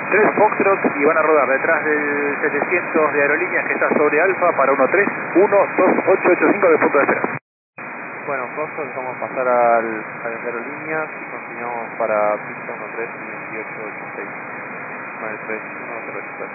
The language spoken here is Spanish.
3 Foxtrot y van a rodar detrás del 700 de Aerolíneas que está sobre Alfa para 1312885 de punto de espera. Bueno, Foxtrot, vamos a pasar a las aerolíneas y continuamos para pista 13 y 2886. 93103.